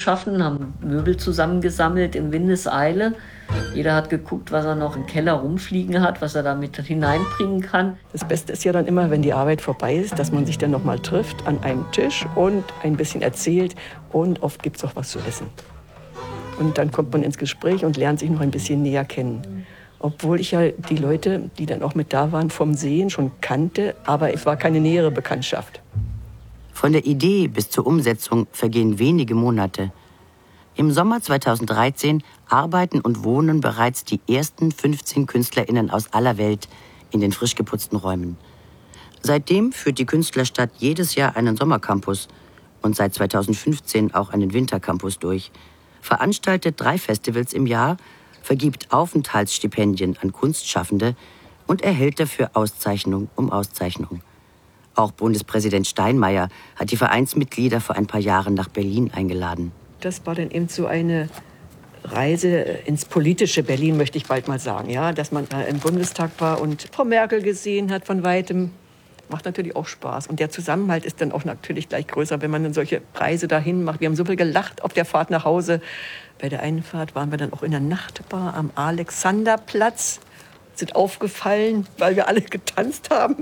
geschaffen, haben Möbel zusammengesammelt in Windeseile. Jeder hat geguckt, was er noch im Keller rumfliegen hat, was er damit hineinbringen kann. Das Beste ist ja dann immer, wenn die Arbeit vorbei ist, dass man sich dann noch mal trifft an einem Tisch und ein bisschen erzählt. Und oft gibt es auch was zu essen. Und dann kommt man ins Gespräch und lernt sich noch ein bisschen näher kennen. Obwohl ich ja die Leute, die dann auch mit da waren, vom Sehen schon kannte, aber es war keine nähere Bekanntschaft. Von der Idee bis zur Umsetzung vergehen wenige Monate. Im Sommer 2013 arbeiten und wohnen bereits die ersten 15 KünstlerInnen aus aller Welt in den frisch geputzten Räumen. Seitdem führt die Künstlerstadt jedes Jahr einen Sommercampus und seit 2015 auch einen Wintercampus durch, veranstaltet 3 Festivals im Jahr, vergibt Aufenthaltsstipendien an Kunstschaffende und erhält dafür Auszeichnung um Auszeichnung. Auch Bundespräsident Steinmeier hat die Vereinsmitglieder vor ein paar Jahren nach Berlin eingeladen. Das war dann eben so eine Reise ins politische Berlin, möchte ich bald mal sagen. Ja, dass man da im Bundestag war und Frau Merkel gesehen hat von Weitem. Macht natürlich auch Spaß. Und der Zusammenhalt ist dann auch natürlich gleich größer, wenn man eine solche Reise dahin macht. Wir haben so viel gelacht auf der Fahrt nach Hause. Bei der einen Fahrt waren wir dann auch in der Nachtbar am Alexanderplatz. Sind aufgefallen, weil wir alle getanzt haben.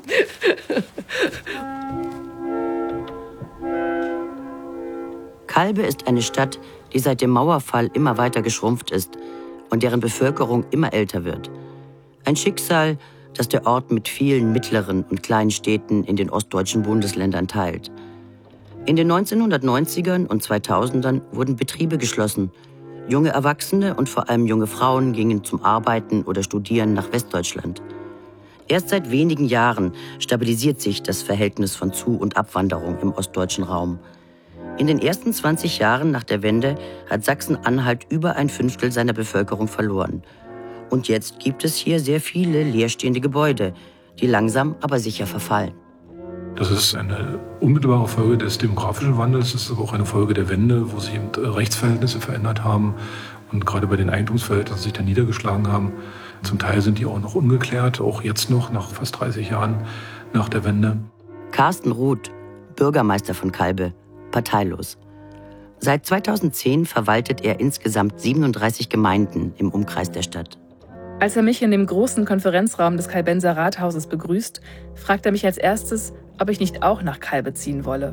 Calbe ist eine Stadt, die seit dem Mauerfall immer weiter geschrumpft ist und deren Bevölkerung immer älter wird. Ein Schicksal, das der Ort mit vielen mittleren und kleinen Städten in den ostdeutschen Bundesländern teilt. In den 1990ern und 2000ern wurden Betriebe geschlossen. Junge Erwachsene und vor allem junge Frauen gingen zum Arbeiten oder Studieren nach Westdeutschland. Erst seit wenigen Jahren stabilisiert sich das Verhältnis von Zu- und Abwanderung im ostdeutschen Raum. In den ersten 20 Jahren nach der Wende hat Sachsen-Anhalt über ein Fünftel seiner Bevölkerung verloren. Und jetzt gibt es hier sehr viele leerstehende Gebäude, die langsam aber sicher verfallen. Das ist eine unmittelbare Folge des demografischen Wandels. Das ist aber auch eine Folge der Wende, wo sich eben Rechtsverhältnisse verändert haben und gerade bei den Eigentumsverhältnissen sich dann niedergeschlagen haben. Zum Teil sind die auch noch ungeklärt, auch jetzt noch, nach fast 30 Jahren nach der Wende. Carsten Ruth, Bürgermeister von Calbe, parteilos. Seit 2010 verwaltet er insgesamt 37 Gemeinden im Umkreis der Stadt. Als er mich in dem großen Konferenzraum des Calbenser Rathauses begrüßt, fragt er mich als erstes, ob ich nicht auch nach Calbe ziehen wolle.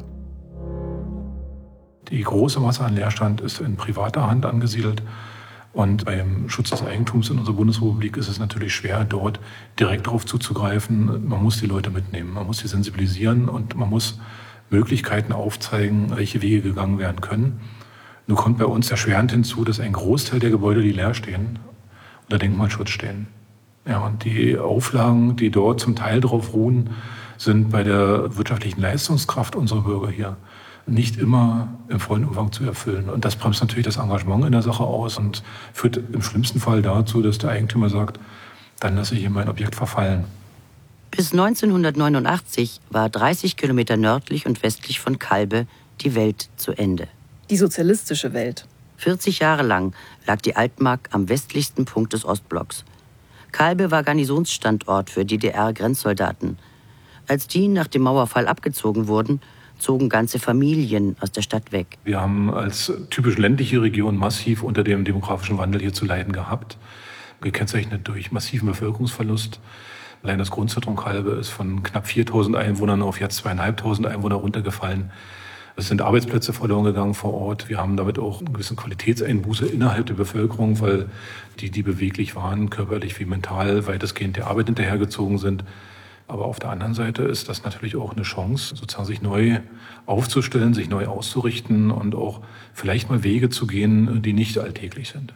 Die große Masse an Leerstand ist in privater Hand angesiedelt. Und beim Schutz des Eigentums in unserer Bundesrepublik ist es natürlich schwer, dort direkt darauf zuzugreifen. Man muss die Leute mitnehmen, man muss sie sensibilisieren und man muss Möglichkeiten aufzeigen, welche Wege gegangen werden können. Nun kommt bei uns erschwerend hinzu, dass ein Großteil der Gebäude, die leer stehen, unter Denkmalschutz stehen. Ja, und die Auflagen, die dort zum Teil drauf ruhen, sind bei der wirtschaftlichen Leistungskraft unserer Bürger hier nicht immer im vollen Umfang zu erfüllen. Und das bremst natürlich das Engagement in der Sache aus und führt im schlimmsten Fall dazu, dass der Eigentümer sagt, dann lasse ich hier mein Objekt verfallen. Bis 1989 war 30 Kilometer nördlich und westlich von Calbe die Welt zu Ende. Die sozialistische Welt. 40 Jahre lang lag die Altmark am westlichsten Punkt des Ostblocks. Calbe war Garnisonsstandort für DDR-Grenzsoldaten. Als die nach dem Mauerfall abgezogen wurden, zogen ganze Familien aus der Stadt weg. Wir haben als typisch ländliche Region massiv unter dem demografischen Wandel hier zu leiden gehabt. Gekennzeichnet durch massiven Bevölkerungsverlust. Allein das Grundzentrum Calbe ist von knapp 4.000 Einwohnern auf jetzt 2.500 Einwohner runtergefallen. Es sind Arbeitsplätze verloren gegangen vor Ort. Wir haben damit auch einen gewissen Qualitätseinbuße innerhalb der Bevölkerung, weil die beweglich waren, körperlich wie mental, weitestgehend der Arbeit hinterhergezogen sind. Aber auf der anderen Seite ist das natürlich auch eine Chance, sozusagen sich neu aufzustellen, sich neu auszurichten und auch vielleicht mal Wege zu gehen, die nicht alltäglich sind.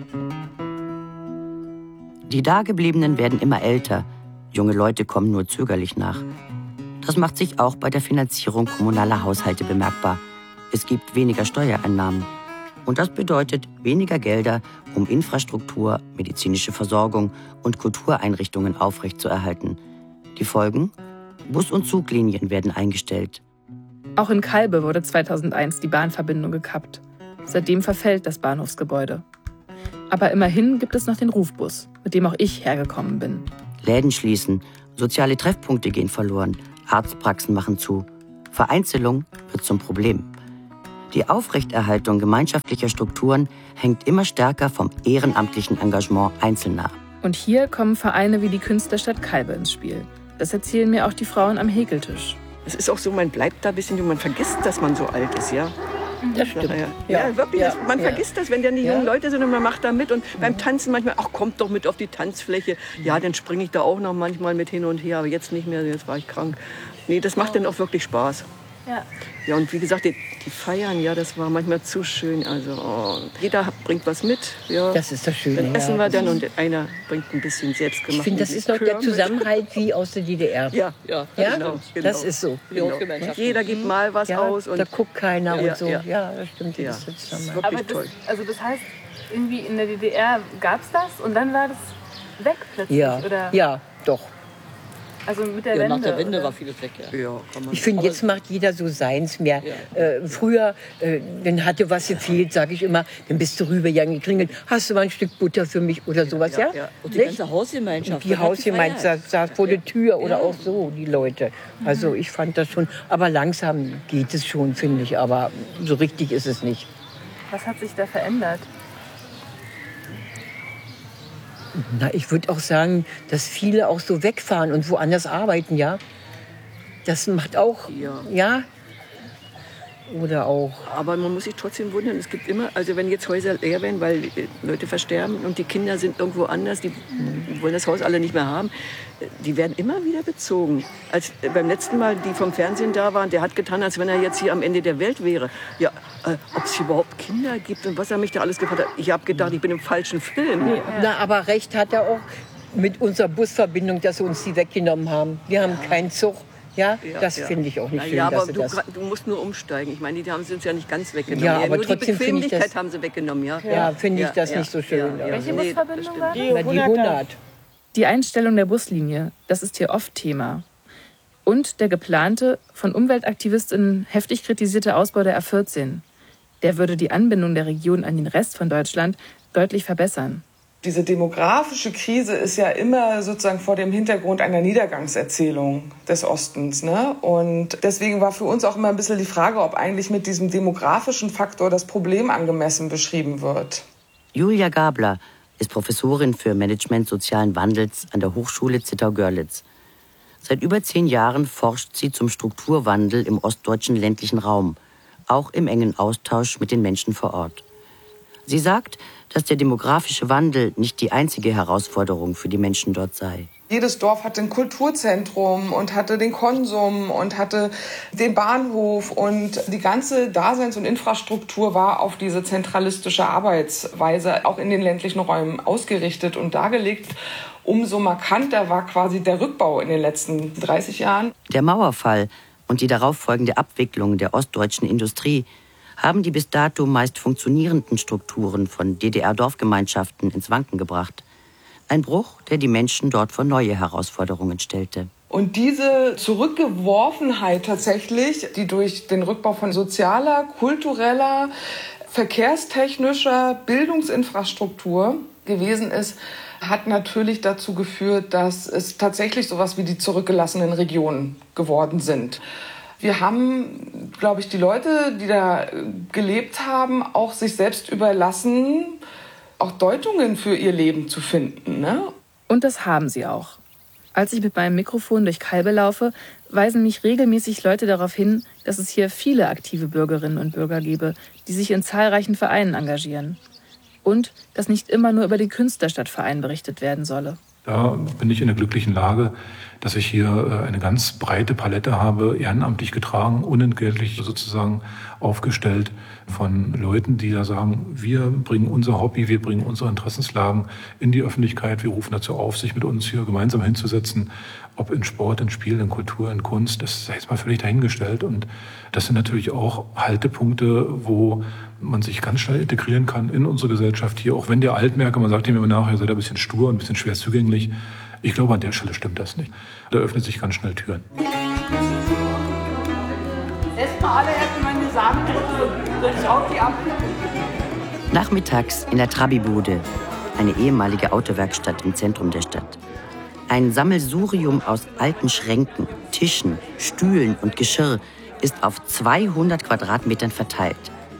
Die Dagebliebenen werden immer älter. Junge Leute kommen nur zögerlich nach. Das macht sich auch bei der Finanzierung kommunaler Haushalte bemerkbar. Es gibt weniger Steuereinnahmen. Und das bedeutet weniger Gelder, um Infrastruktur, medizinische Versorgung und Kultureinrichtungen aufrechtzuerhalten. Die Folgen? Bus- und Zuglinien werden eingestellt. Auch in Calbe wurde 2001 die Bahnverbindung gekappt. Seitdem verfällt das Bahnhofsgebäude. Aber immerhin gibt es noch den Rufbus, mit dem auch ich hergekommen bin. Läden schließen, soziale Treffpunkte gehen verloren, Arztpraxen machen zu. Vereinzelung wird zum Problem. Die Aufrechterhaltung gemeinschaftlicher Strukturen hängt immer stärker vom ehrenamtlichen Engagement Einzelner ab. Und hier kommen Vereine wie die Künstlerstadt Kalbe ins Spiel. Das erzählen mir auch die Frauen am Häkeltisch. Es ist auch so, man bleibt da ein bisschen jung, man vergisst, dass man so alt ist, ja. Das stimmt. Ja, wirklich. Man vergisst das, wenn dann die jungen Leute sind und man macht da mit. Und beim Tanzen manchmal, ach, kommt doch mit auf die Tanzfläche. Ja, dann springe ich da auch noch manchmal mit hin und her, aber jetzt nicht mehr, jetzt war ich krank. Nee, das macht dann auch wirklich Spaß. Ja, und wie gesagt, die Feiern, ja, das war manchmal zu schön. Also jeder bringt was mit. Ja. Das ist das Schöne. Dann essen wir dann und einer bringt ein bisschen selbstgemacht. Ich finde, das ist noch der Zusammenhalt wie aus der DDR. Ja, Genau. Das ist so. Genau. Jeder gibt mal was aus. Und da guckt keiner und so. Ja. Ja, das stimmt. Ja. Das ist wirklich Aber toll. das heißt, irgendwie in der DDR gab es das und dann war das weg plötzlich? Oder? Ja, doch. Also mit der Wende? Nach der Wende oder? war vieles weg, ja. Ja, kann man Ich finde, jetzt macht jeder so seins mehr. Früher, dann hatte was gefehlt, sage ich immer, dann bist du rübergegangen, geklingelt, hast du mal ein Stück Butter für mich oder sowas, ja? Und die ganze Hausgemeinschaft. Die Hausgemeinschaft saß vor der Tür oder auch so, die Leute. Also ich fand das schon, aber langsam geht es schon, finde ich, aber so richtig ist es nicht. Was hat sich da verändert? Na, ich würde auch sagen, dass viele auch so wegfahren und woanders arbeiten, ja. Das macht auch, ja. Oder auch. Aber man muss sich trotzdem wundern, es gibt immer, also wenn jetzt Häuser leer werden, weil Leute versterben und die Kinder sind irgendwo anders, die wollen das Haus alle nicht mehr haben, die werden immer wieder bezogen. Als beim letzten Mal, die vom Fernsehen da waren, der hat getan, als wenn er jetzt hier am Ende der Welt wäre. Ja, ob es überhaupt Kinder gibt und was er mich da alles gefragt hat. Ich habe gedacht, ich bin im falschen Film. Na, aber recht hat er auch mit unserer Busverbindung, dass sie uns die weggenommen haben. Wir haben keinen Zug. Ja, das finde ich auch nicht schön. Ja, aber dass du musst nur umsteigen. Ich meine, die haben sie uns ja nicht ganz weggenommen. Ja, aber nur trotzdem die finde ich Bequemlichkeit das, haben sie weggenommen. Ja, finde ich das nicht so schön. Welche Busverbindung war das? Na, die 100. Die Einstellung der Buslinie, das ist hier oft Thema. Und der geplante, von UmweltaktivistInnen heftig kritisierte Ausbau der A14. Der würde die Anbindung der Region an den Rest von Deutschland deutlich verbessern. Diese demografische Krise ist ja immer sozusagen vor dem Hintergrund einer Niedergangserzählung des Ostens, ne? Und deswegen war für uns auch immer ein bisschen die Frage, ob eigentlich mit diesem demografischen Faktor das Problem angemessen beschrieben wird. Julia Gabler ist Professorin für Management sozialen Wandels an der Hochschule Zittau-Görlitz. Seit über 10 Jahren forscht sie zum Strukturwandel im ostdeutschen ländlichen Raum, auch im engen Austausch mit den Menschen vor Ort. Sie sagt, dass der demografische Wandel nicht die einzige Herausforderung für die Menschen dort sei. Jedes Dorf hatte ein Kulturzentrum und hatte den Konsum und hatte den Bahnhof und die ganze Daseins- und Infrastruktur war auf diese zentralistische Arbeitsweise auch in den ländlichen Räumen ausgerichtet und dargelegt. Umso markanter war quasi der Rückbau in den letzten 30 Jahren. Der Mauerfall und die darauffolgende Abwicklung der ostdeutschen Industrie haben die bis dato meist funktionierenden Strukturen von DDR-Dorfgemeinschaften ins Wanken gebracht. Ein Bruch, der die Menschen dort vor neue Herausforderungen stellte. Und diese Zurückgeworfenheit tatsächlich, die durch den Rückbau von sozialer, kultureller, verkehrstechnischer Bildungsinfrastruktur gewesen ist, hat natürlich dazu geführt, dass es tatsächlich sowas wie die zurückgelassenen Regionen geworden sind. Wir haben, glaube ich, die Leute, die da gelebt haben, auch sich selbst überlassen, auch Deutungen für ihr Leben zu finden, ne? Und das haben sie auch. Als ich mit meinem Mikrofon durch Kalbe laufe, weisen mich regelmäßig Leute darauf hin, dass es hier viele aktive Bürgerinnen und Bürger gebe, die sich in zahlreichen Vereinen engagieren. Und dass nicht immer nur über den Künstlerstadtverein berichtet werden solle. Da bin ich in der glücklichen Lage, dass ich hier eine ganz breite Palette habe, ehrenamtlich getragen, unentgeltlich sozusagen aufgestellt von Leuten, die da sagen, wir bringen unser Hobby, wir bringen unsere Interessenslagen in die Öffentlichkeit. Wir rufen dazu auf, sich mit uns hier gemeinsam hinzusetzen, ob in Sport, in Spiel, in Kultur, in Kunst. Das sei jetzt mal völlig dahingestellt. Und das sind natürlich auch Haltepunkte, wo man sich ganz schnell integrieren kann in unsere Gesellschaft hier. Auch wenn der Altmerker, man sagt ihm immer nachher, seid ein bisschen stur und ein bisschen schwer zugänglich. Ich glaube, an der Stelle stimmt das nicht. Da öffnen sich ganz schnell Türen. Erstmal alle erstmal meine Samenbrote, sonst haut die ab. Nachmittags in der Trabi-Bude, eine ehemalige Autowerkstatt im Zentrum der Stadt. Ein Sammelsurium aus alten Schränken, Tischen, Stühlen und Geschirr ist auf 200 Quadratmetern verteilt.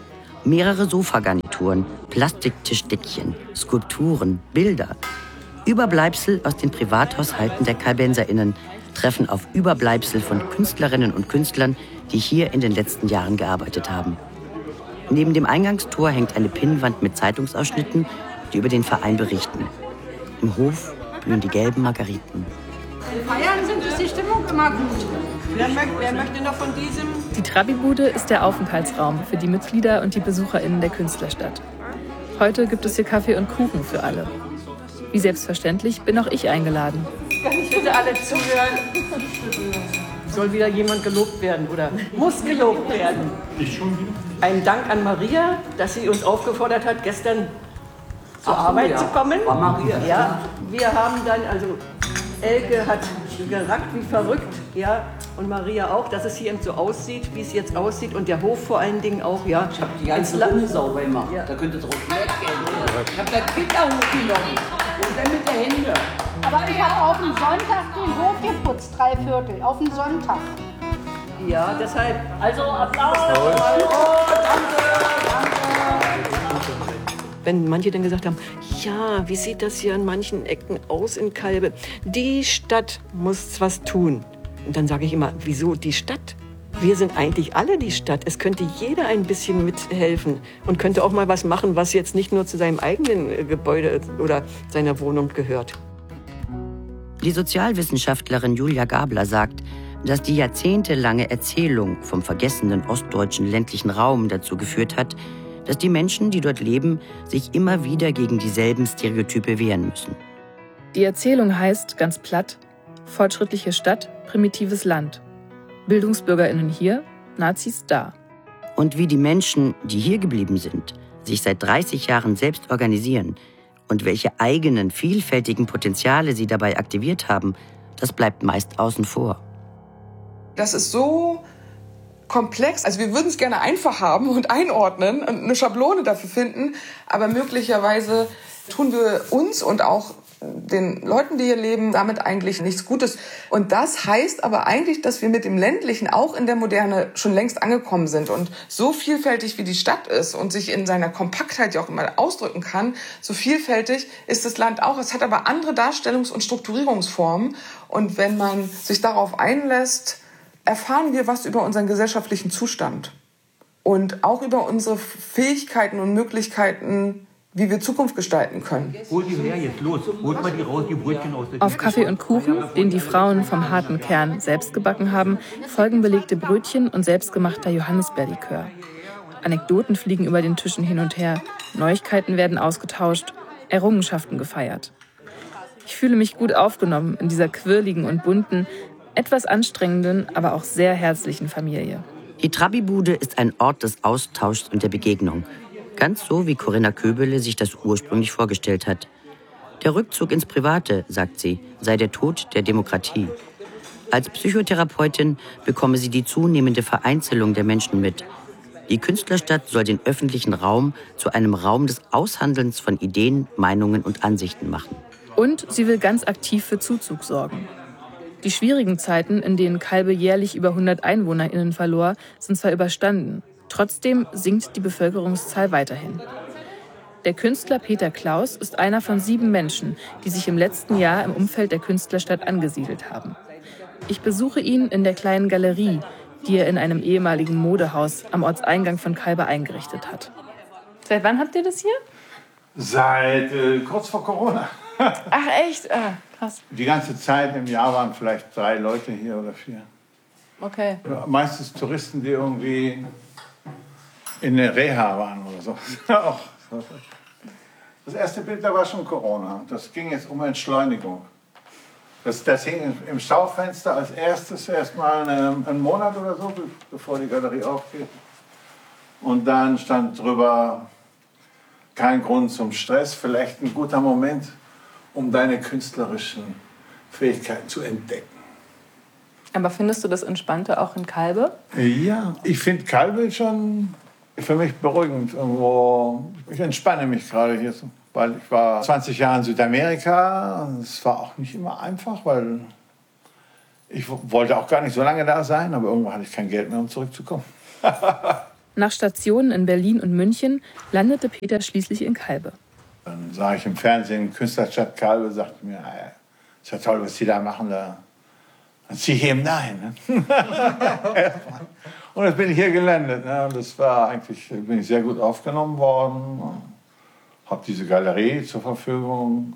Mehrere Sofagarnituren, Plastiktischdeckchen, Skulpturen, Bilder. Überbleibsel aus den Privathaushalten der KalbenserInnen treffen auf Überbleibsel von Künstlerinnen und Künstlern, die hier in den letzten Jahren gearbeitet haben. Neben dem Eingangstor hängt eine Pinnwand mit Zeitungsausschnitten, die über den Verein berichten. Im Hof blühen die gelben Margariten. Wenn Feiern sind, ist die Stimmung immer gut. Wer möchte noch von diesem? Die Trabi-Bude ist der Aufenthaltsraum für die Mitglieder und die BesucherInnen der Künstlerstadt. Heute gibt es hier Kaffee und Kuchen für alle. Wie selbstverständlich bin auch ich eingeladen. Kann ich bitte alle zuhören? Soll wieder jemand gelobt werden oder muss gelobt werden? Ich schon wieder. Ein Dank an Maria, dass sie uns aufgefordert hat, gestern zur Arbeit zu kommen. War Maria. Ja, wir haben dann, also Elke hat gerackt wie verrückt, ja, und Maria auch, dass es hier eben so aussieht, wie es jetzt aussieht und der Hof vor allen Dingen auch, ja. Ich habe die ganze Runde sauber gemacht. Ja. Da könnte es drauf weggehen. Ich habe das Kind da hochgenommen. Und dann mit der Hände. Aber ich habe auf den Sonntag den Hof geputzt, 3/4. Auf den Sonntag. Ja, deshalb. Also Applaus! Wenn manche dann gesagt haben, ja, wie sieht das hier an manchen Ecken aus in Kalbe? Die Stadt muss was tun. Und dann sage ich immer, wieso die Stadt? Wir sind eigentlich alle die Stadt. Es könnte jeder ein bisschen mithelfen und könnte auch mal was machen, was jetzt nicht nur zu seinem eigenen Gebäude oder seiner Wohnung gehört. Die Sozialwissenschaftlerin Julia Gabler sagt, dass die jahrzehntelange Erzählung vom vergessenen ostdeutschen ländlichen Raum dazu geführt hat, dass die Menschen, die dort leben, sich immer wieder gegen dieselben Stereotype wehren müssen. Die Erzählung heißt, ganz platt, fortschrittliche Stadt, primitives Land. BildungsbürgerInnen hier, Nazis da. Und wie die Menschen, die hier geblieben sind, sich seit 30 Jahren selbst organisieren und welche eigenen, vielfältigen Potenziale sie dabei aktiviert haben, das bleibt meist außen vor. Das ist so komplex. Also wir würden es gerne einfach haben und einordnen und eine Schablone dafür finden, aber möglicherweise tun wir uns und auch den Leuten, die hier leben, damit eigentlich nichts Gutes. Und das heißt aber eigentlich, dass wir mit dem Ländlichen auch in der Moderne schon längst angekommen sind. Und so vielfältig wie die Stadt ist und sich in seiner Kompaktheit ja auch immer ausdrücken kann, so vielfältig ist das Land auch. Es hat aber andere Darstellungs- und Strukturierungsformen. Und wenn man sich darauf einlässt, erfahren wir was über unseren gesellschaftlichen Zustand und auch über unsere Fähigkeiten und Möglichkeiten, wie wir Zukunft gestalten können. Hol die her, jetzt los. Holt mal die raus, die Brötchen aus der Auf Kaffee und Kuchen, den die Frauen vom harten Kern selbst gebacken haben, folgen belegte Brötchen und selbstgemachter Johannisbeerlikör. Anekdoten fliegen über den Tischen hin und her, Neuigkeiten werden ausgetauscht, Errungenschaften gefeiert. Ich fühle mich gut aufgenommen in dieser quirligen und bunten, etwas anstrengenden, aber auch sehr herzlichen Familie. Die Trabi-Bude ist ein Ort des Austauschs und der Begegnung. Ganz so, wie Corinna Köbele sich das ursprünglich vorgestellt hat. Der Rückzug ins Private, sagt sie, sei der Tod der Demokratie. Als Psychotherapeutin bekomme sie die zunehmende Vereinzelung der Menschen mit. Die Künstlerstadt soll den öffentlichen Raum zu einem Raum des Aushandelns von Ideen, Meinungen und Ansichten machen. Und sie will ganz aktiv für Zuzug sorgen. Die schwierigen Zeiten, in denen Kalbe jährlich über 100 EinwohnerInnen verlor, sind zwar überstanden. Trotzdem sinkt die Bevölkerungszahl weiterhin. Der Künstler Peter Klaus ist einer von 7 Menschen, die sich im letzten Jahr im Umfeld der Künstlerstadt angesiedelt haben. Ich besuche ihn in der kleinen Galerie, die er in einem ehemaligen Modehaus am Ortseingang von Kalbe eingerichtet hat. Seit wann habt ihr das hier? Seit kurz vor Corona. Ach echt? Ah, krass. Die ganze Zeit im Jahr waren vielleicht 3 Leute hier oder 4. Okay. Meistens Touristen, die irgendwie in der Reha waren oder so. Das erste Bild, da war schon Corona. Das ging jetzt um Entschleunigung. Das hing im Schaufenster als erstes erstmal einen Monat oder so, bevor die Galerie aufgeht. Und dann stand drüber, kein Grund zum Stress, vielleicht ein guter Moment, um deine künstlerischen Fähigkeiten zu entdecken. Aber findest du das Entspannte auch in Kalbe? Ja, ich finde Kalbe schon für mich beruhigend. Irgendwo, ich entspanne mich gerade hier, weil ich war 20 Jahre in Südamerika. Es war auch nicht immer einfach, weil ich wollte auch gar nicht so lange da sein, aber irgendwann hatte ich kein Geld mehr, um zurückzukommen. Nach Stationen in Berlin und München landete Peter schließlich in Calbe. Dann sah ich im Fernsehen, Künstlerstadt Calbe, sagte mir, ist ja toll, was die da machen. Dann ziehe ich eben dahin. Ne? Und jetzt bin ich hier gelandet. Ne? Und das war eigentlich, bin ich sehr gut aufgenommen worden. Habe diese Galerie zur Verfügung.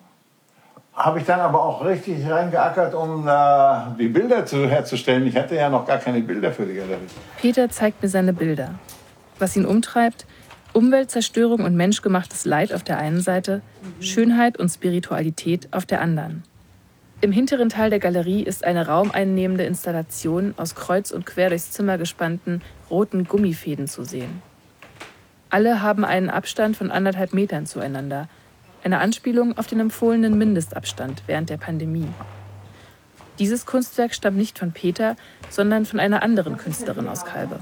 Habe ich dann aber auch richtig reingeackert, um die Bilder herzustellen. Ich hatte ja noch gar keine Bilder für die Galerie. Peter zeigt mir seine Bilder. Was ihn umtreibt: Umweltzerstörung und menschgemachtes Leid auf der einen Seite, Schönheit und Spiritualität auf der anderen. Im hinteren Teil der Galerie ist eine raumeinnehmende Installation aus kreuz und quer durchs Zimmer gespannten roten Gummifäden zu sehen. Alle haben einen Abstand von 1,5 Metern zueinander. Eine Anspielung auf den empfohlenen Mindestabstand während der Pandemie. Dieses Kunstwerk stammt nicht von Peter, sondern von einer anderen Künstlerin aus Calbe.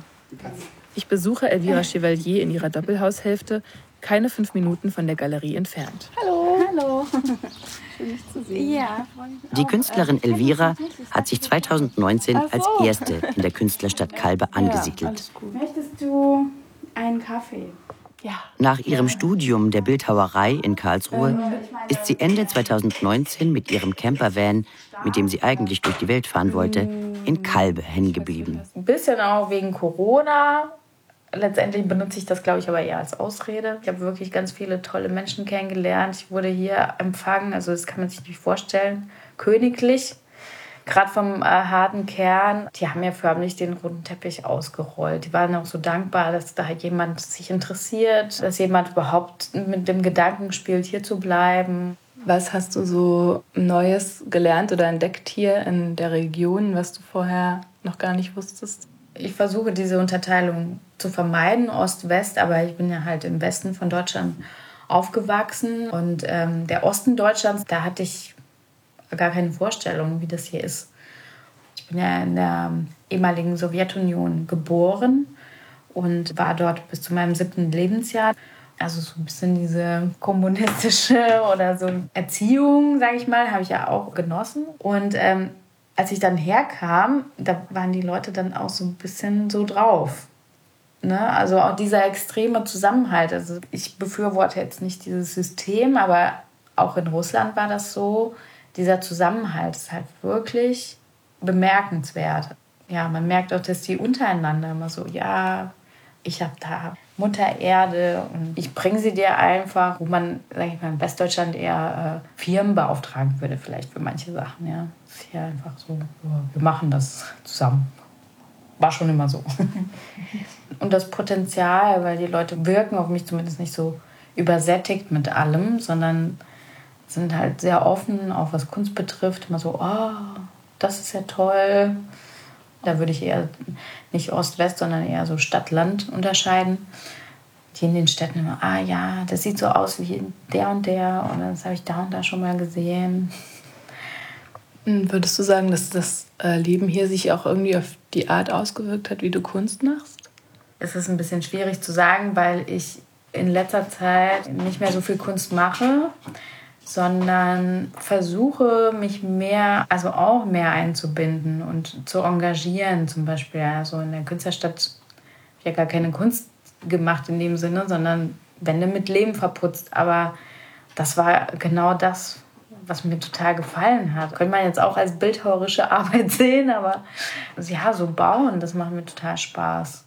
Ich besuche Elvira Chevalier in ihrer Doppelhaushälfte, keine 5 Minuten von der Galerie entfernt. Hallo. Hallo. Schön, dich zu sehen. Ja. Die Künstlerin Elvira hat sich 2019 als erste in der Künstlerstadt Calbe angesiedelt. Möchtest du einen Kaffee? Ja. Nach ihrem Studium der Bildhauerei in Karlsruhe ist sie Ende 2019 mit ihrem Campervan, mit dem sie eigentlich durch die Welt fahren wollte, in Calbe hängen geblieben. Ein bisschen auch wegen Corona. Letztendlich benutze ich das, glaube ich, aber eher als Ausrede. Ich habe wirklich ganz viele tolle Menschen kennengelernt. Ich wurde hier empfangen, also das kann man sich nicht vorstellen, königlich. Gerade vom harten Kern, die haben ja förmlich den roten Teppich ausgerollt. Die waren auch so dankbar, dass da jemand sich interessiert, dass jemand überhaupt mit dem Gedanken spielt, hier zu bleiben. Was hast du so Neues gelernt oder entdeckt hier in der Region, was du vorher noch gar nicht wusstest? Ich versuche diese Unterteilung zu vermeiden, Ost-West, aber ich bin ja halt im Westen von Deutschland aufgewachsen. Und der Osten Deutschlands, da hatte ich gar keine Vorstellung, wie das hier ist. Ich bin ja in der ehemaligen Sowjetunion geboren und war dort bis zu meinem 7. Lebensjahr. Also so ein bisschen diese kommunistische oder so Erziehung, sage ich mal, habe ich ja auch genossen. Und als ich dann herkam, da waren die Leute dann auch so ein bisschen so drauf. Ne? Also auch dieser extreme Zusammenhalt. Also ich befürworte jetzt nicht dieses System, aber auch in Russland war das so. Dieser Zusammenhalt ist halt wirklich bemerkenswert. Ja, man merkt auch, dass die untereinander immer so, ja, ich habe da Mutter Erde und ich bringe sie dir einfach, wo man, sage ich mal, in Westdeutschland eher Firmen beauftragen würde, vielleicht für manche Sachen. Ja. Das ist hier einfach so, wir machen das zusammen. War schon immer so. Und das Potenzial, weil die Leute wirken auf mich zumindest nicht so übersättigt mit allem, sondern sind halt sehr offen, auch was Kunst betrifft. Immer so, das ist ja toll. Da würde ich eher nicht Ost-West, sondern eher so Stadt-Land unterscheiden. Die in den Städten immer, ja, das sieht so aus wie der und der. Und das habe ich da und da schon mal gesehen. Würdest du sagen, dass das Leben hier sich auch irgendwie auf die Art ausgewirkt hat, wie du Kunst machst? Es ist ein bisschen schwierig zu sagen, weil ich in letzter Zeit nicht mehr so viel Kunst mache, sondern versuche, mich mehr, also auch mehr einzubinden und zu engagieren. Zum Beispiel also in der Künstlerstadt habe ich ja gar keine Kunst gemacht in dem Sinne, sondern Wände mit Leben verputzt. Aber das war genau das, was mir total gefallen hat. Könnte man jetzt auch als bildhauerische Arbeit sehen, aber ja, so bauen, das macht mir total Spaß.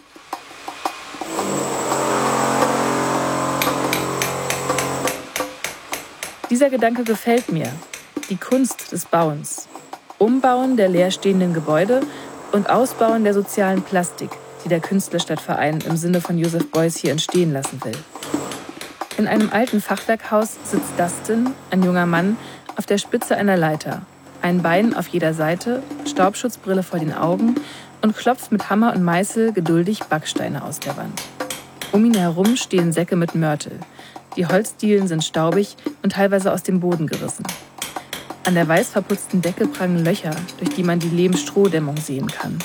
Dieser Gedanke gefällt mir. Die Kunst des Bauens. Umbauen der leerstehenden Gebäude und Ausbauen der sozialen Plastik, die der Künstlerstadtverein im Sinne von Joseph Beuys hier entstehen lassen will. In einem alten Fachwerkhaus sitzt Dustin, ein junger Mann, auf der Spitze einer Leiter. Ein Bein auf jeder Seite, Staubschutzbrille vor den Augen und klopft mit Hammer und Meißel geduldig Backsteine aus der Wand. Um ihn herum stehen Säcke mit Mörtel. Die Holzdielen sind staubig und teilweise aus dem Boden gerissen. An der weiß verputzten Decke prangen Löcher, durch die man die Lehm-Strohdämmung sehen kann.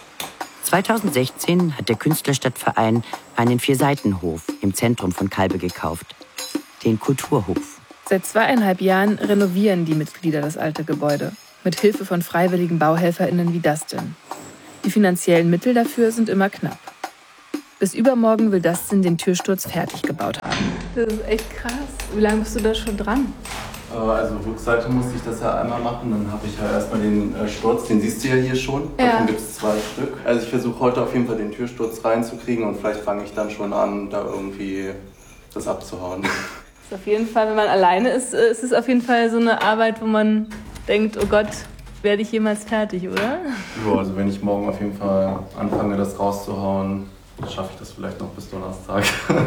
2016 hat der Künstlerstadtverein einen 4-Seiten-Hof im Zentrum von Calbe gekauft, den Kulturhof. Seit 2,5 Jahren renovieren die Mitglieder das alte Gebäude, mit Hilfe von freiwilligen BauhelferInnen wie Dustin. Die finanziellen Mittel dafür sind immer knapp. Bis übermorgen will Dustin den Türsturz fertig gebaut haben. Das ist echt krass. Wie lange bist du da schon dran? Also Rückseite musste ich das ja einmal machen, dann habe ich ja erstmal den Sturz, den siehst du ja hier schon. Ja. Davon gibt es 2 Stück. Also ich versuche heute auf jeden Fall den Türsturz reinzukriegen und vielleicht fange ich dann schon an, da irgendwie das abzuhauen. Ist auf jeden Fall, wenn man alleine ist, ist es auf jeden Fall so eine Arbeit, wo man denkt, oh Gott, werde ich jemals fertig, oder? Ja, also wenn ich morgen auf jeden Fall anfange, das rauszuhauen, schaffe ich das vielleicht noch bis Donnerstag.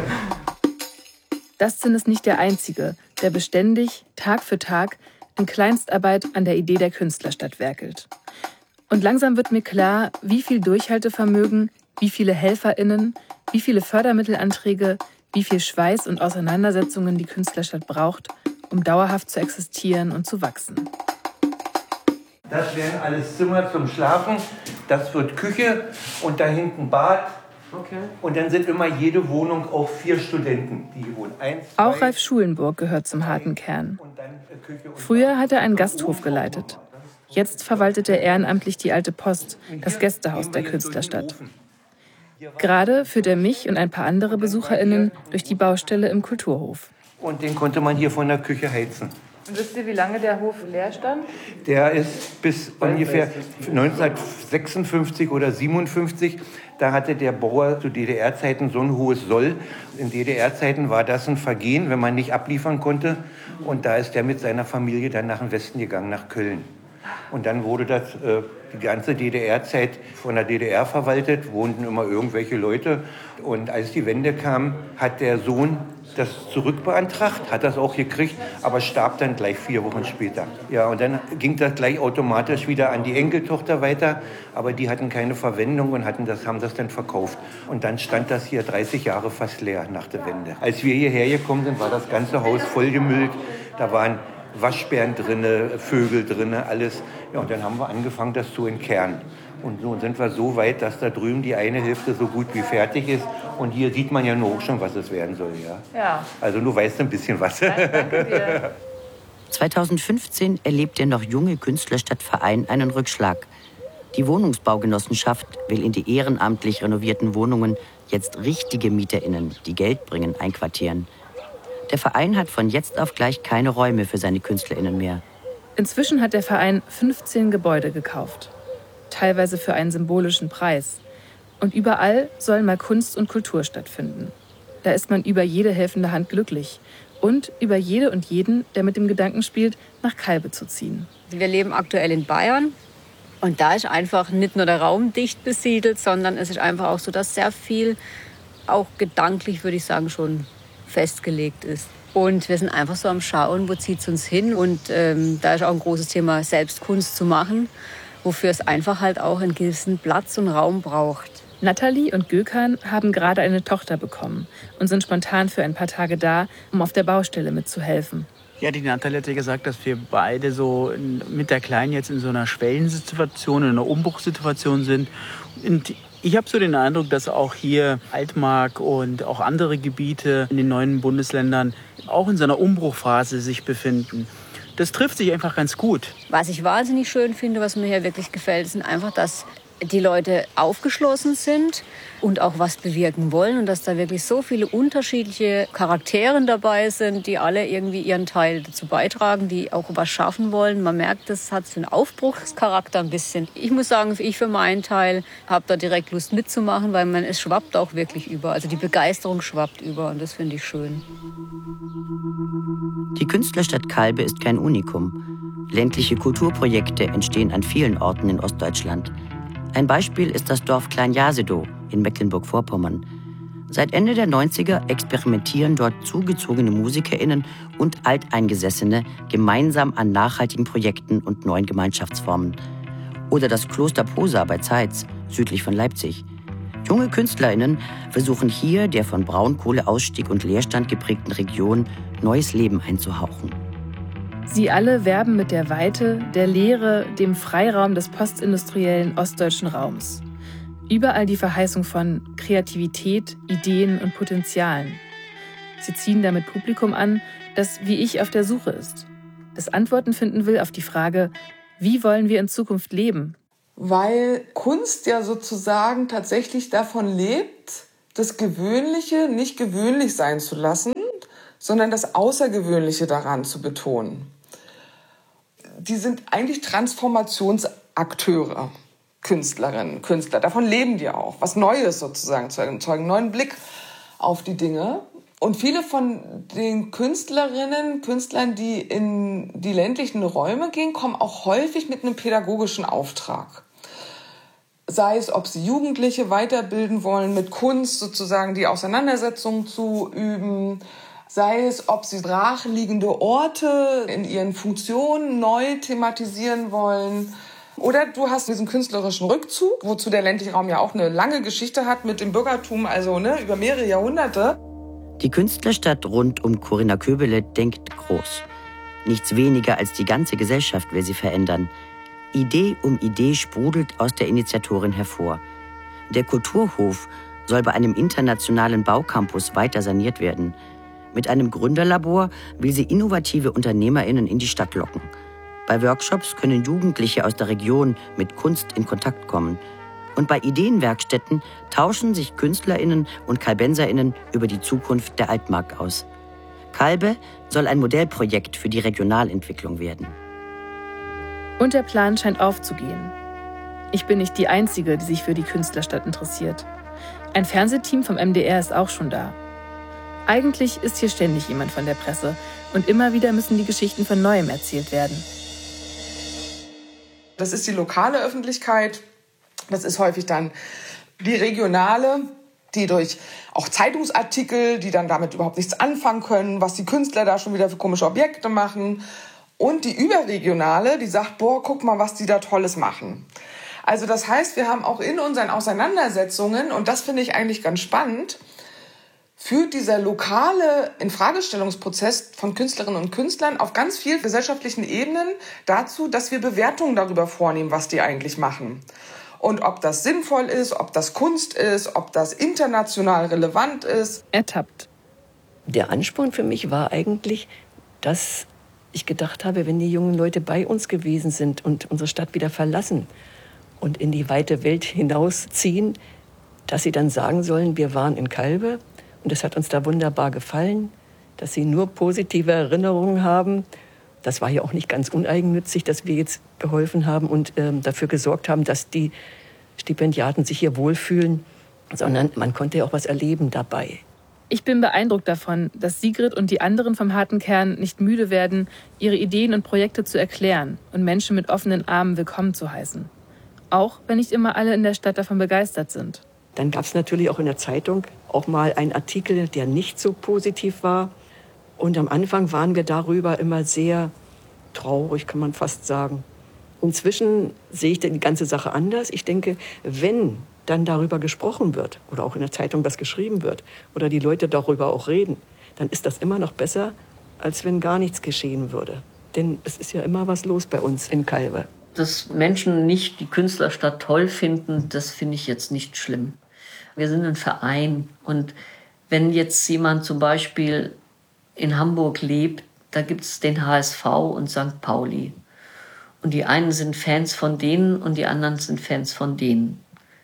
Dustin ist nicht der Einzige, der beständig, Tag für Tag, in Kleinstarbeit an der Idee der Künstlerstadt werkelt. Und langsam wird mir klar, wie viel Durchhaltevermögen, wie viele HelferInnen, wie viele Fördermittelanträge, wie viel Schweiß und Auseinandersetzungen die Künstlerstadt braucht, um dauerhaft zu existieren und zu wachsen. Das wären alles Zimmer zum Schlafen, das wird Küche und da hinten Bad. Okay. Und dann sind immer jede Wohnung auch 4 Studenten, die wohnen. Auch Ralf Schulenburg gehört zum harten Kern. Früher hat er einen Gasthof geleitet. Jetzt verwaltet er ehrenamtlich die Alte Post, das Gästehaus der Künstlerstadt. Gerade führt er mich und ein paar andere BesucherInnen durch die Baustelle im Kulturhof. Und den konnte man hier von der Küche heizen. Und wisst ihr, wie lange der Hof leer stand? Der ist bis ungefähr 1956 oder 57. Da hatte der Bauer zu DDR-Zeiten so ein hohes Soll. In DDR-Zeiten war das ein Vergehen, wenn man nicht abliefern konnte. Und da ist der mit seiner Familie dann nach dem Westen gegangen, nach Köln. Und dann wurde das die ganze DDR-Zeit von der DDR verwaltet, wohnten immer irgendwelche Leute. Und als die Wende kam, hat der Sohn das zurückbeantragt, hat das auch gekriegt, aber starb dann gleich 4 Wochen später. Ja, und dann ging das gleich automatisch wieder an die Enkeltochter weiter, aber die hatten keine Verwendung und haben das dann verkauft. Und dann stand das hier 30 Jahre fast leer nach der Wende. Als wir hierher gekommen sind, war das ganze Haus vollgemüllt. Da waren Waschbären drinne, Vögel drinne, alles. Ja, und dann haben wir angefangen, das zu entkernen. Und nun sind wir so weit, dass da drüben die eine Hälfte so gut wie fertig ist. Und hier sieht man ja nur schon, was es werden soll. Ja. Also du weißt ein bisschen was. Danke dir. 2015 erlebt der noch junge Künstlerstadtverein einen Rückschlag. Die Wohnungsbaugenossenschaft will in die ehrenamtlich renovierten Wohnungen jetzt richtige MieterInnen, die Geld bringen, einquartieren. Der Verein hat von jetzt auf gleich keine Räume für seine KünstlerInnen mehr. Inzwischen hat der Verein 15 Gebäude gekauft. Teilweise für einen symbolischen Preis. Und überall soll mal Kunst und Kultur stattfinden. Da ist man über jede helfende Hand glücklich. Und über jede und jeden, der mit dem Gedanken spielt, nach Calbe zu ziehen. Wir leben aktuell in Bayern. Und da ist einfach nicht nur der Raum dicht besiedelt, sondern es ist einfach auch so, dass sehr viel, auch gedanklich würde ich sagen, schon festgelegt ist. Und wir sind einfach so am Schauen, wo zieht es uns hin. Und da ist auch ein großes Thema, selbst Kunst zu machen, wofür es einfach halt auch einen gewissen Platz und Raum braucht. Nathalie und Gökhan haben gerade eine Tochter bekommen und sind spontan für ein paar Tage da, um auf der Baustelle mitzuhelfen. Ja, die Nathalie hat ja gesagt, dass wir beide so mit der Kleinen jetzt in so einer Schwellensituation, in einer Umbruchssituation sind. Und ich habe so den Eindruck, dass auch hier Altmark und auch andere Gebiete in den neuen Bundesländern auch in so einer Umbruchphase sich befinden. Das trifft sich einfach ganz gut. Was ich wahnsinnig schön finde, was mir hier wirklich gefällt, sind einfach, dass die Leute aufgeschlossen sind und auch was bewirken wollen und dass da wirklich so viele unterschiedliche Charaktere dabei sind, die alle irgendwie ihren Teil dazu beitragen, die auch was schaffen wollen. Man merkt, das hat so einen Aufbruchscharakter ein bisschen. Ich muss sagen, ich für meinen Teil habe da direkt Lust mitzumachen, weil es schwappt auch wirklich über. Also die Begeisterung schwappt über und das finde ich schön. Die Künstlerstadt Calbe ist kein Unikum. Ländliche Kulturprojekte entstehen an vielen Orten in Ostdeutschland. Ein Beispiel ist das Dorf Klein-Jasedow in Mecklenburg-Vorpommern. Seit Ende der 90er experimentieren dort zugezogene MusikerInnen und Alteingesessene gemeinsam an nachhaltigen Projekten und neuen Gemeinschaftsformen. Oder das Kloster Posa bei Zeitz, südlich von Leipzig. Junge KünstlerInnen versuchen hier der von Braunkohleausstieg und Leerstand geprägten Region neues Leben einzuhauchen. Sie alle werben mit der Weite, der Leere, dem Freiraum des postindustriellen ostdeutschen Raums. Überall die Verheißung von Kreativität, Ideen und Potenzialen. Sie ziehen damit Publikum an, das wie ich auf der Suche ist. Das Antworten finden will auf die Frage, wie wollen wir in Zukunft leben? Weil Kunst ja sozusagen tatsächlich davon lebt, das Gewöhnliche nicht gewöhnlich sein zu lassen, sondern das Außergewöhnliche daran zu betonen. Die sind eigentlich Transformationsakteure, Künstlerinnen, Künstler. Davon leben die auch. Was Neues sozusagen zu erzeugen, einen neuen Blick auf die Dinge. Und viele von den Künstlerinnen, Künstlern, die in die ländlichen Räume gehen, kommen auch häufig mit einem pädagogischen Auftrag. Sei es, ob sie Jugendliche weiterbilden wollen, mit Kunst sozusagen die Auseinandersetzung zu üben. Sei es, ob sie brachliegende Orte in ihren Funktionen neu thematisieren wollen. Oder du hast diesen künstlerischen Rückzug, wozu der ländliche Raum ja auch eine lange Geschichte hat mit dem Bürgertum, also über mehrere Jahrhunderte. Die Künstlerstadt rund um Corinna Köbele denkt groß. Nichts weniger als die ganze Gesellschaft will sie verändern. Idee um Idee sprudelt aus der Initiatorin hervor. Der Kulturhof soll bei einem internationalen Baucampus weiter saniert werden. Mit einem Gründerlabor will sie innovative UnternehmerInnen in die Stadt locken. Bei Workshops können Jugendliche aus der Region mit Kunst in Kontakt kommen. Und bei Ideenwerkstätten tauschen sich KünstlerInnen und KalbenserInnen über die Zukunft der Altmark aus. Kalbe soll ein Modellprojekt für die Regionalentwicklung werden. Und der Plan scheint aufzugehen. Ich bin nicht die Einzige, die sich für die Künstlerstadt interessiert. Ein Fernsehteam vom MDR ist auch schon da. Eigentlich ist hier ständig jemand von der Presse und immer wieder müssen die Geschichten von Neuem erzählt werden. Das ist die lokale Öffentlichkeit, das ist häufig dann die regionale, die durch auch Zeitungsartikel, die dann damit überhaupt nichts anfangen können, was die Künstler da schon wieder für komische Objekte machen. Und die überregionale, die sagt, boah, guck mal, was die da Tolles machen. Also das heißt, wir haben auch in unseren Auseinandersetzungen, und das finde ich eigentlich ganz spannend, führt dieser lokale Infragestellungsprozess von Künstlerinnen und Künstlern auf ganz vielen gesellschaftlichen Ebenen dazu, dass wir Bewertungen darüber vornehmen, was die eigentlich machen. Und ob das sinnvoll ist, ob das Kunst ist, ob das international relevant ist. Ertappt. Der Ansporn für mich war eigentlich, dass ich gedacht habe, wenn die jungen Leute bei uns gewesen sind und unsere Stadt wieder verlassen und in die weite Welt hinausziehen, dass sie dann sagen sollen, wir waren in Kalbe und es hat uns da wunderbar gefallen, dass sie nur positive Erinnerungen haben. Das war ja auch nicht ganz uneigennützig, dass wir jetzt geholfen haben und dafür gesorgt haben, dass die Stipendiaten sich hier wohlfühlen, sondern man konnte ja auch was erleben dabei. Ich bin beeindruckt davon, dass Sigrid und die anderen vom harten Kern nicht müde werden, ihre Ideen und Projekte zu erklären und Menschen mit offenen Armen willkommen zu heißen. Auch wenn nicht immer alle in der Stadt davon begeistert sind. Dann gab es natürlich auch in der Zeitung auch mal einen Artikel, der nicht so positiv war. Und am Anfang waren wir darüber immer sehr traurig, kann man fast sagen. Inzwischen sehe ich die ganze Sache anders. Ich denke, wenn dann darüber gesprochen wird oder auch in der Zeitung das geschrieben wird oder die Leute darüber auch reden, dann ist das immer noch besser, als wenn gar nichts geschehen würde. Denn es ist ja immer was los bei uns in Kalbe. Dass Menschen nicht die Künstlerstadt toll finden, das finde ich jetzt nicht schlimm. Wir sind ein Verein und wenn jetzt jemand zum Beispiel in Hamburg lebt, da gibt es den HSV und St. Pauli. Und die einen sind Fans von denen und die anderen sind Fans von denen.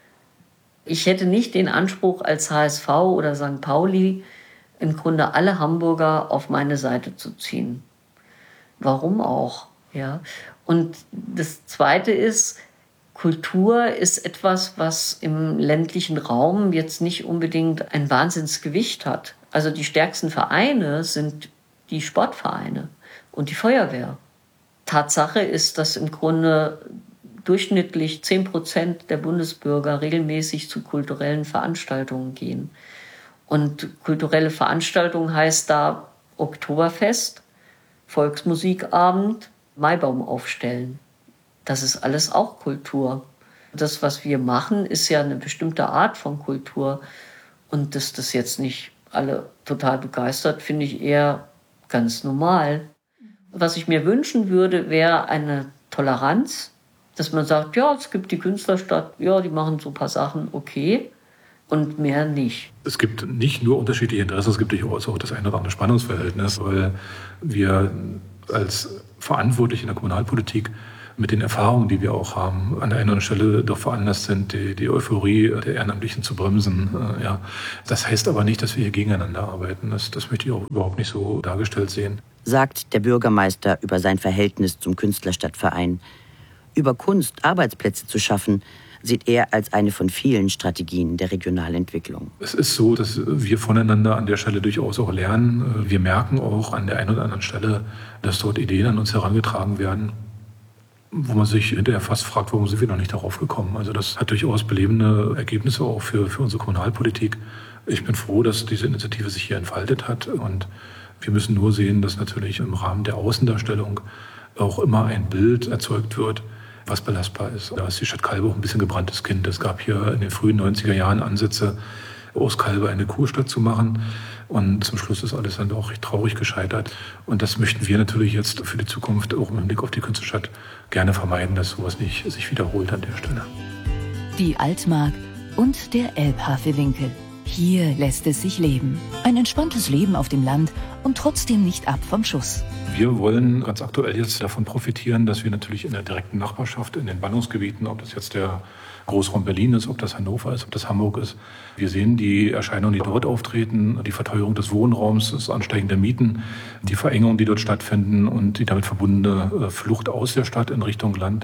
Ich hätte nicht den Anspruch, als HSV oder St. Pauli im Grunde alle Hamburger auf meine Seite zu ziehen. Warum auch? Ja. Und das Zweite ist, Kultur ist etwas, was im ländlichen Raum jetzt nicht unbedingt ein Wahnsinnsgewicht hat. Also die stärksten Vereine sind die Sportvereine und die Feuerwehr. Tatsache ist, dass im Grunde durchschnittlich 10% der Bundesbürger regelmäßig zu kulturellen Veranstaltungen gehen. Und kulturelle Veranstaltungen heißt da Oktoberfest, Volksmusikabend, Maibaum aufstellen. Das ist alles auch Kultur. Das, was wir machen, ist ja eine bestimmte Art von Kultur. Und dass das jetzt nicht alle total begeistert, finde ich eher ganz normal. Was ich mir wünschen würde, wäre eine Toleranz, dass man sagt, ja, es gibt die Künstlerstadt, ja, die machen so ein paar Sachen, okay, und mehr nicht. Es gibt nicht nur unterschiedliche Interessen, es gibt durchaus auch das eine oder andere Spannungsverhältnis, weil wir als Verantwortliche in der Kommunalpolitik mit den Erfahrungen, die wir auch haben, an der einen oder anderen Stelle doch veranlasst sind, die Euphorie der Ehrenamtlichen zu bremsen. Ja. Das heißt aber nicht, dass wir hier gegeneinander arbeiten. Das möchte ich auch überhaupt nicht so dargestellt sehen. Sagt der Bürgermeister über sein Verhältnis zum Künstlerstadtverein. Über Kunst, Arbeitsplätze zu schaffen, sieht er als eine von vielen Strategien der Regionalentwicklung. Es ist so, dass wir voneinander an der Stelle durchaus auch lernen. Wir merken auch an der einen oder anderen Stelle, dass dort Ideen an uns herangetragen werden, wo man sich hinterher fast fragt, warum sind wir noch nicht darauf gekommen. Also das hat durchaus belebende Ergebnisse auch für unsere Kommunalpolitik. Ich bin froh, dass diese Initiative sich hier entfaltet hat. Und wir müssen nur sehen, dass natürlich im Rahmen der Außendarstellung auch immer ein Bild erzeugt wird, was belastbar ist. Da ist die Stadt Calbe auch ein bisschen gebranntes Kind. Es gab hier in den frühen 90er Jahren Ansätze, aus Calbe eine Kurstadt zu machen. Und zum Schluss ist alles dann auch recht traurig gescheitert. Und das möchten wir natürlich jetzt für die Zukunft auch im Blick auf die Künstlerstadt gerne vermeiden, dass sowas nicht sich wiederholt an der Stelle. Die Altmark und der Elbhafewinkel. Hier lässt es sich leben. Ein entspanntes Leben auf dem Land und trotzdem nicht ab vom Schuss. Wir wollen ganz aktuell jetzt davon profitieren, dass wir natürlich in der direkten Nachbarschaft, in den Ballungsgebieten, ob das jetzt der Großraum Berlin ist, ob das Hannover ist, ob das Hamburg ist, wir sehen die Erscheinungen, die dort auftreten, die Verteuerung des Wohnraums, das Ansteigen der Mieten, die Verengungen, die dort stattfinden und die damit verbundene Flucht aus der Stadt in Richtung Land.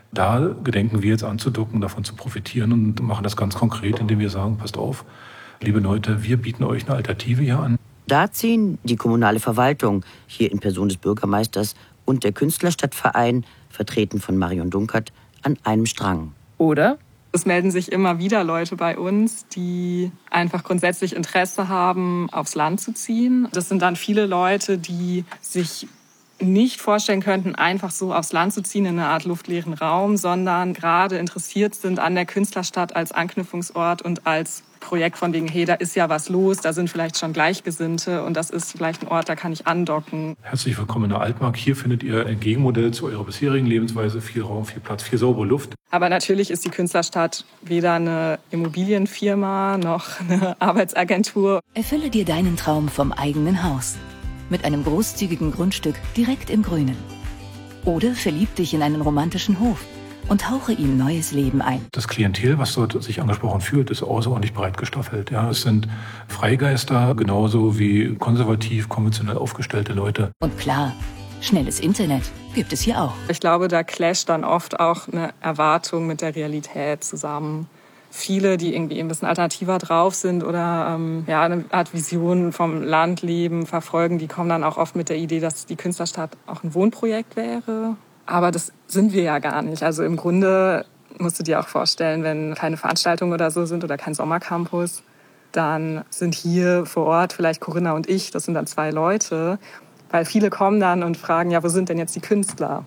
Da gedenken wir jetzt anzudocken, davon zu profitieren und machen das ganz konkret, indem wir sagen, passt auf, liebe Leute, wir bieten euch eine Alternative hier an. Da ziehen die kommunale Verwaltung, hier in Person des Bürgermeisters, und der Künstlerstadtverein, vertreten von Marion Dunkert, an einem Strang. Oder? Es melden sich immer wieder Leute bei uns, die einfach grundsätzlich Interesse haben, aufs Land zu ziehen. Das sind dann viele Leute, die sich nicht vorstellen könnten, einfach so aufs Land zu ziehen in eine Art luftleeren Raum, sondern gerade interessiert sind an der Künstlerstadt als Anknüpfungsort und als Projekt von wegen, hey, da ist ja was los, da sind vielleicht schon Gleichgesinnte und das ist vielleicht ein Ort, da kann ich andocken. Herzlich willkommen in der Altmark. Hier findet ihr ein Gegenmodell zu eurer bisherigen Lebensweise. Viel Raum, viel Platz, viel saubere Luft. Aber natürlich ist die Künstlerstadt weder eine Immobilienfirma noch eine Arbeitsagentur. Erfülle dir deinen Traum vom eigenen Haus. Mit einem großzügigen Grundstück direkt im Grünen. Oder verlieb dich in einen romantischen Hof und hauche ihm neues Leben ein. Das Klientel, was dort sich angesprochen fühlt, ist außerordentlich breit gestaffelt. Ja, es sind Freigeister, genauso wie konservativ, konventionell aufgestellte Leute. Und klar, schnelles Internet gibt es hier auch. Ich glaube, da clasht dann oft auch eine Erwartung mit der Realität zusammen. Viele, die irgendwie ein bisschen alternativer drauf sind oder eine Art Vision vom Landleben verfolgen, die kommen dann auch oft mit der Idee, dass die Künstlerstadt auch ein Wohnprojekt wäre. Aber das sind wir ja gar nicht. Also im Grunde musst du dir auch vorstellen, wenn keine Veranstaltungen oder so sind oder kein Sommercampus, dann sind hier vor Ort vielleicht Corinna und ich, das sind dann 2 Leute. Weil viele kommen dann und fragen, ja, wo sind denn jetzt die Künstler?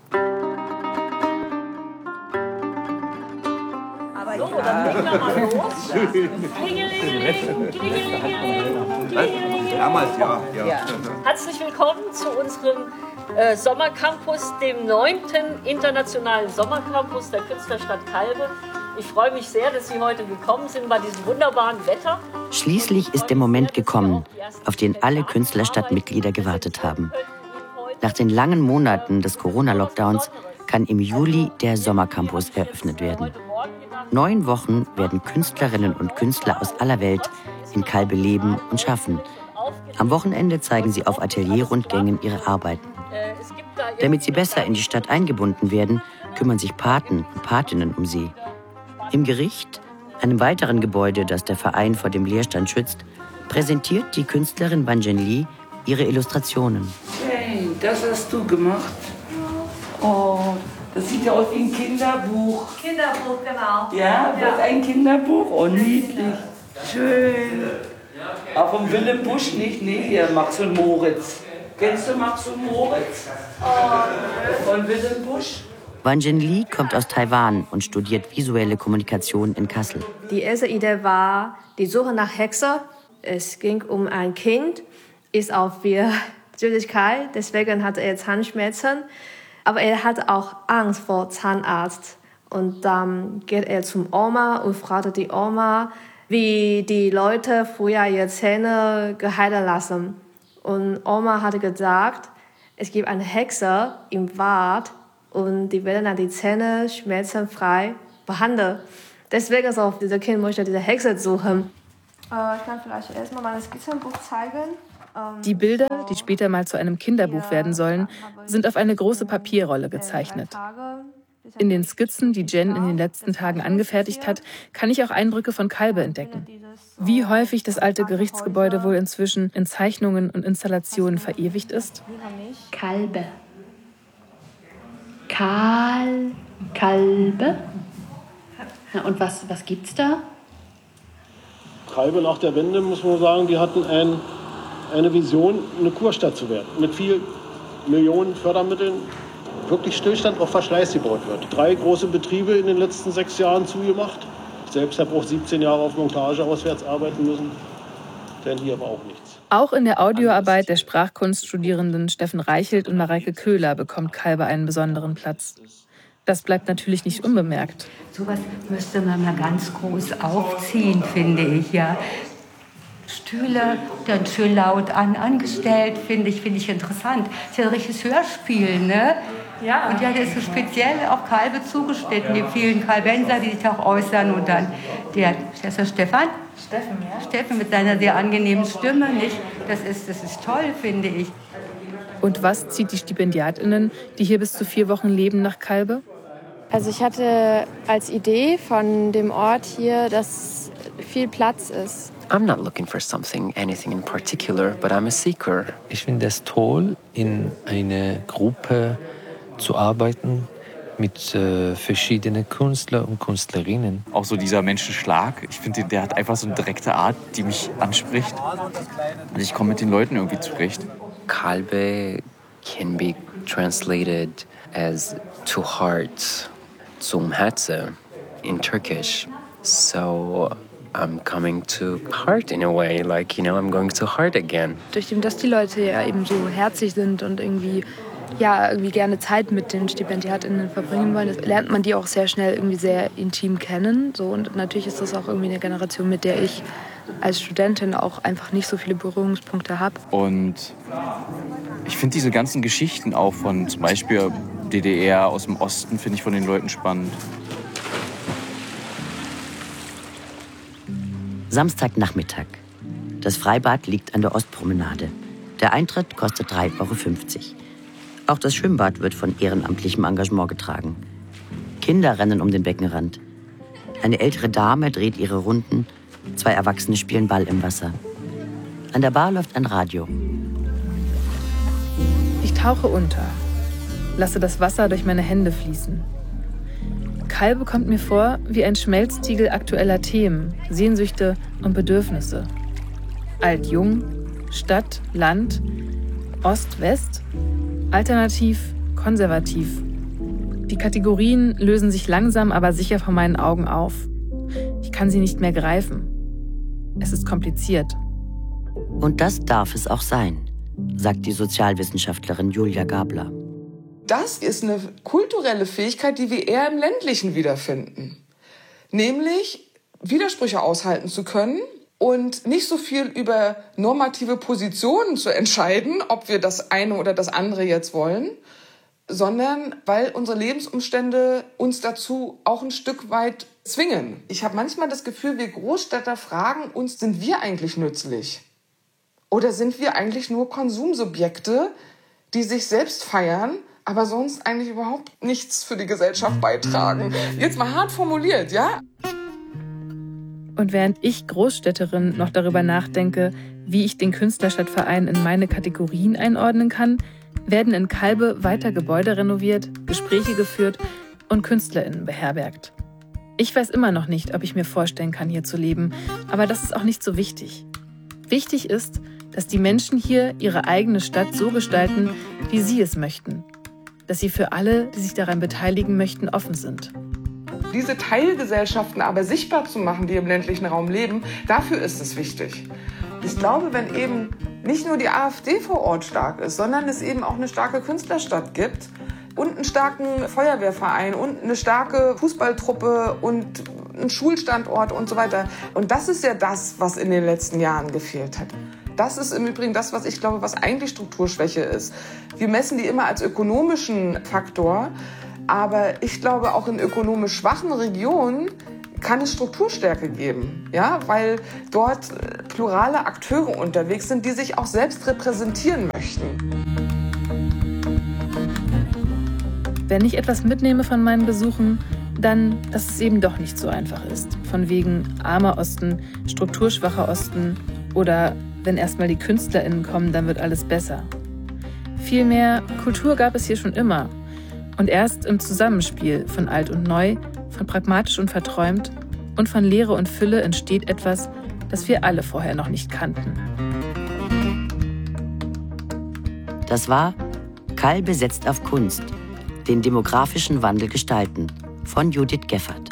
So, dann legen wir mal los. Klingelingeling, Klingelingeling. Damals, ja. Herzlich willkommen zu unserem Sommercampus, dem 9. internationalen Sommercampus der Künstlerstadt Calbe. Ich freue mich sehr, dass Sie heute gekommen sind bei diesem wunderbaren Wetter. Schließlich ist der Moment gekommen, auf den alle Künstlerstadtmitglieder gewartet haben. Nach den langen Monaten des Corona-Lockdowns kann im Juli der Sommercampus eröffnet werden. 9 Wochen werden Künstlerinnen und Künstler aus aller Welt in Calbe leben und schaffen. Am Wochenende zeigen sie auf Atelierrundgängen ihre Arbeiten. Damit sie besser in die Stadt eingebunden werden, kümmern sich Paten und Patinnen um sie. Im Gericht, einem weiteren Gebäude, das der Verein vor dem Leerstand schützt, präsentiert die Künstlerin Banjen Lee ihre Illustrationen. Hey, das hast du gemacht? Oh, das sieht ja aus wie ein Kinderbuch. Kinderbuch, genau. Ja, das ist ein Kinderbuch. Oh, niedlich. Schön. Aber vom Willem Busch nicht? Nee, hier, Max und Moritz. Kennst du Max und Moritz? Von Willem Busch? Banjen Lee kommt aus Taiwan und studiert visuelle Kommunikation in Kassel. Die erste Idee war die Suche nach Hexe. Es ging um ein Kind, ist auf Süßigkeit, deswegen hatte er Zahnschmerzen. Aber er hatte auch Angst vor Zahnarzt. Und dann geht er zum Oma und fragte die Oma, wie die Leute früher ihre Zähne geheilt lassen. Und Oma hatte gesagt, es gibt eine Hexe im Wald, und die werden dann die Zähne schmerzfrei behandeln. Deswegen ist auch dieser Kind möchte diese Hexe suchen. Ich kann vielleicht erstmal mein Skizzenbuch zeigen. Die Bilder, die später mal zu einem Kinderbuch werden sollen, sind auf eine große Papierrolle gezeichnet. In den Skizzen, die Jen in den letzten Tagen angefertigt hat, kann ich auch Eindrücke von Kalbe entdecken. Wie häufig das alte Gerichtsgebäude wohl inzwischen in Zeichnungen und Installationen verewigt ist? Kalbe. Kalbe. Und was gibt's da? Kalbe nach der Wende, muss man sagen, die hatten eine Vision, eine Kurstadt zu werden. Mit vielen Millionen Fördermitteln, wirklich Stillstand auf Verschleiß gebaut wird. 3 große Betriebe in den letzten 6 Jahren zugemacht. Ich selbst habe auch 17 Jahre auf Montage auswärts arbeiten müssen, denn hier war auch nichts. Auch in der Audioarbeit der Sprachkunststudierenden Steffen Reichelt und Mareike Köhler bekommt Kalbe einen besonderen Platz. Das bleibt natürlich nicht unbemerkt. Sowas müsste man mal ganz groß aufziehen, finde ich, ja. Stühle dann schön laut angestellt, finde ich interessant. Das ist ja ein richtiges Hörspiel, ne? Ja. Und ja, das ist so speziell auf Kalbe zugeschnitten, die vielen Kalbenser, die sich da auch äußern. Und dann der Stefan? Steffen, ja. Steffen mit seiner sehr angenehmen Stimme, nicht? Das ist toll, finde ich. Und was zieht die StipendiatInnen, die hier bis zu 4 Wochen leben, nach Kalbe? Also ich hatte als Idee von dem Ort hier, dass viel Platz ist. I'm not looking for anything in particular, but I'm a seeker. Ich finde es toll, in einer Gruppe zu arbeiten mit verschiedenen Künstlern und Künstlerinnen. Auch so dieser Menschenschlag, ich finde, der hat einfach so eine direkte Art, die mich anspricht. Und ich komme mit den Leuten irgendwie zurecht. Kalbe can be translated as to heart, zum Herzen in Turkish. So I'm coming to heart in a way, like, you know, I'm going to heart again. Durch dem, dass die Leute ja eben so herzlich sind und irgendwie gerne Zeit mit den StipendiatInnen verbringen wollen, lernt man die auch sehr schnell irgendwie sehr intim kennen. So, und natürlich ist das auch irgendwie eine Generation, mit der ich als Studentin auch einfach nicht so viele Berührungspunkte habe. Und ich finde diese ganzen Geschichten auch von zum Beispiel DDR aus dem Osten, finde ich von den Leuten spannend. Samstagnachmittag. Das Freibad liegt an der Ostpromenade. Der Eintritt kostet 3,50 €. Auch das Schwimmbad wird von ehrenamtlichem Engagement getragen. Kinder rennen um den Beckenrand. Eine ältere Dame dreht ihre Runden. 2 Erwachsene spielen Ball im Wasser. An der Bar läuft ein Radio. Ich tauche unter, lasse das Wasser durch meine Hände fließen. Kalbe kommt mir vor wie ein Schmelztiegel aktueller Themen, Sehnsüchte und Bedürfnisse. Alt-Jung, Stadt, Land, Ost, West, alternativ, konservativ. Die Kategorien lösen sich langsam, aber sicher vor meinen Augen auf. Ich kann sie nicht mehr greifen. Es ist kompliziert. Und das darf es auch sein, sagt die Sozialwissenschaftlerin Julia Gabler. Das ist eine kulturelle Fähigkeit, die wir eher im Ländlichen wiederfinden. Nämlich Widersprüche aushalten zu können und nicht so viel über normative Positionen zu entscheiden, ob wir das eine oder das andere jetzt wollen, sondern weil unsere Lebensumstände uns dazu auch ein Stück weit zwingen. Ich habe manchmal das Gefühl, wir Großstädter fragen uns, sind wir eigentlich nützlich? Oder sind wir eigentlich nur Konsumsubjekte, die sich selbst feiern, aber sonst eigentlich überhaupt nichts für die Gesellschaft beitragen? Jetzt mal hart formuliert, ja? Und während ich Großstädterin noch darüber nachdenke, wie ich den Künstlerstadtverein in meine Kategorien einordnen kann, werden in Kalbe weiter Gebäude renoviert, Gespräche geführt und KünstlerInnen beherbergt. Ich weiß immer noch nicht, ob ich mir vorstellen kann, hier zu leben, aber das ist auch nicht so wichtig. Wichtig ist, dass die Menschen hier ihre eigene Stadt so gestalten, wie sie es möchten. Dass sie für alle, die sich daran beteiligen möchten, offen sind. Diese Teilgesellschaften aber sichtbar zu machen, die im ländlichen Raum leben, dafür ist es wichtig. Ich glaube, wenn eben nicht nur die AfD vor Ort stark ist, sondern es eben auch eine starke Künstlerstadt gibt und einen starken Feuerwehrverein und eine starke Fußballtruppe und einen Schulstandort und so weiter. Und das ist ja das, was in den letzten Jahren gefehlt hat. Das ist im Übrigen das, was ich glaube, was eigentlich Strukturschwäche ist. Wir messen die immer als ökonomischen Faktor, aber ich glaube, auch in ökonomisch schwachen Regionen kann es Strukturstärke geben, ja, weil dort plurale Akteure unterwegs sind, die sich auch selbst repräsentieren möchten. Wenn ich etwas mitnehme von meinen Besuchen, dann, dass es eben doch nicht so einfach ist. Von wegen armer Osten, strukturschwacher Osten oder wenn erstmal die KünstlerInnen kommen, dann wird alles besser. Vielmehr, Kultur gab es hier schon immer. Und erst im Zusammenspiel von alt und neu, von pragmatisch und verträumt und von Leere und Fülle entsteht etwas, das wir alle vorher noch nicht kannten. Das war Kalbe setzt auf Kunst, den demografischen Wandel gestalten von Judith Geffert.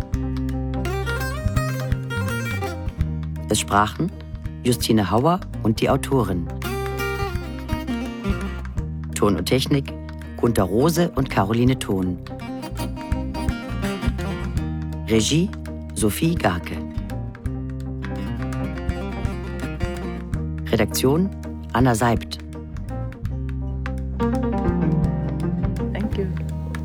Es sprachen Justine Hauer und die Autorin. Ton und Technik Gunter Rose und Caroline Thon. Regie Sophie Garke. Redaktion Anna Seibt. Thank you.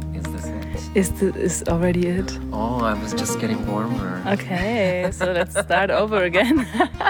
Is already it? Oh, I was just getting warmer. Okay, so let's start over again.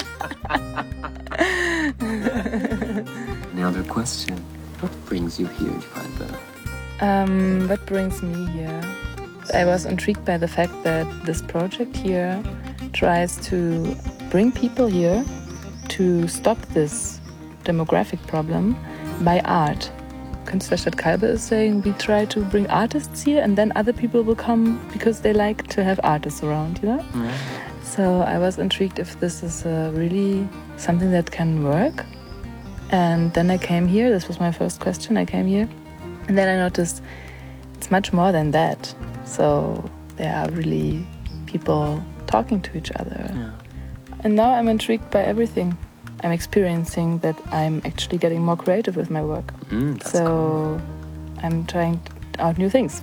Another question. What brings you here, Kalbe? What brings me here? I was intrigued by the fact that this project here tries to bring people here to stop this demographic problem by art. Künstlerstadt Kalbe is saying we try to bring artists here and then other people will come because they like to have artists around, you know? Yeah. So I was intrigued if this is really something that can work. And then I came here, this was my first question, I came here. And then I noticed it's much more than that. So there are really people talking to each other. Yeah. And now I'm intrigued by everything. I'm experiencing that I'm actually getting more creative with my work. That's so cool. I'm trying out new things.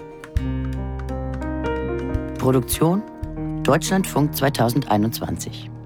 Produktion Deutschlandfunk 2021.